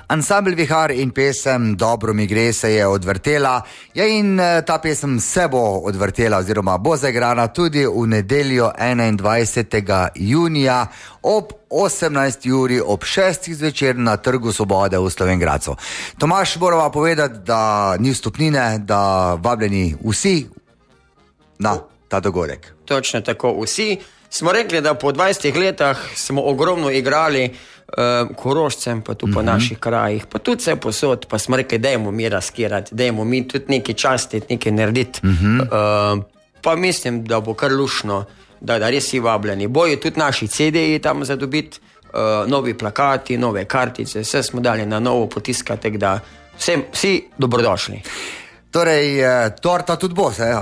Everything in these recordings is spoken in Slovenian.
Ansambel Vihar in pesem Dobro mi gre se je odvrtela. Ja, in ta pesem se bo odvrtela oziroma bo zaigrana tudi v nedeljo 21. junija ob 18. uri ob 6. zvečer na Trgu Svobode v Slovenj Gradcu. Tomaž, morava povedati, da ni vstopnine, da vabljeni vsi na ta dogodek. Točno tako, vsi smo rekli, da po 20 letih smo ogromno igrali Korošcem, pa tu po naših krajih, pa tudi vse posod, pa smo rekli, dajmo mi razkirati, dajmo mi tudi nekaj častiti, nekaj narediti. Pa mislim, da bo kar lušno, da res si vabljeni. Bojo tudi naši CD-ji tam zadobiti, novi plakati, nove kartice, vse smo dali na novo potiskati, da vsi dobrodošli. Torej, torta tudi bo, se?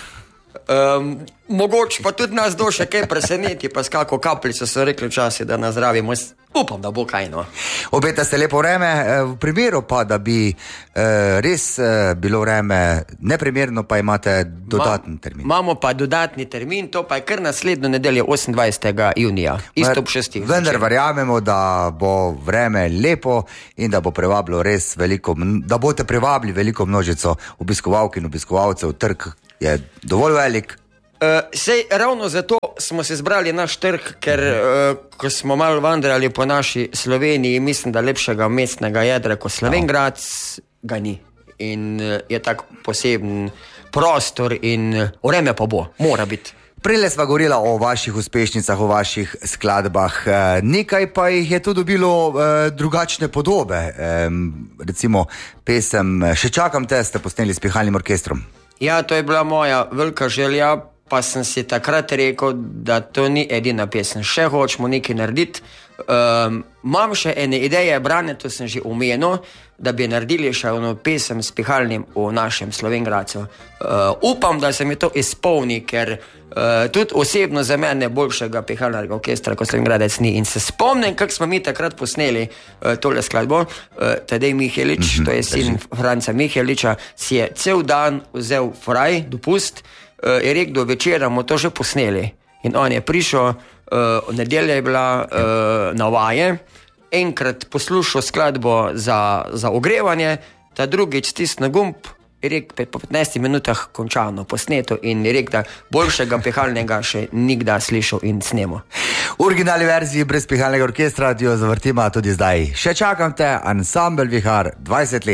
Mogoče pa tudi nas do še kaj preseneti, pa s kako kapljico so rekli včasih, da nas zdravimo. Upam, da bo kaj, no. Obeta se lepo vreme, v primeru pa, da bi res bilo vreme neprimerno, pa imate dodatni termin. Imamo pa dodatni termin, to pa je kar naslednjo nedeljo 28. junija, isto ob 6. Vendar verjamemo, da bo vreme lepo in da bo privabilo res veliko, da boste privabili veliko množico obiskovalk in obiskovalcev. Trg je dovolj velik. Sej ravno zato smo se zbrali naš trg, ker ko smo malo vandrali po naši Sloveniji, mislim, da lepšega mestnega jedra kot Slovenj Gradec ga ni. In je tak poseben prostor in vreme pa bo, mora biti. Prele sva govorila o vaših uspešnicah, o vaših skladbah, nekaj pa jih je tudi dobilo drugačne podobe. Recimo pesem Še čakam te ste posneli s Pihalnim orkestrom. Ja, to je bila moja velika želja, pa sem si takrat rekel, da to ni edina pesem. Še hočemo nekaj narediti. Imam še ene ideje, Brane, to sem že omenil, da bi naredili še eno pesem s Pihalnim v našem Slovenj Gradcu. Upam, da se mi to izpolni, ker tudi osebno za mene boljšega Pihalnega orkestra kot Slovenj Gradec ni. In se spomnim, kako smo mi takrat posneli tole skladbo. Tadej Mihelič, to je sin Franca Miheliča, si je cel dan vzel fraj, dopust, je rekel, do večera mu to že posneli. In on je prišel, nedelja je bila na vaje, enkrat poslušal skladbo za ogrevanje, ta drugič stisnil gumb, je rekel, po 15 minutah končano, posneto, in je rekel, da boljšega Pihalnega še nikdar slišal in snemo. V originalni verziji brez Pihalnega orkestra jo zavrtima tudi zdaj. Še čakam te, ansambel Vihar, 20 let.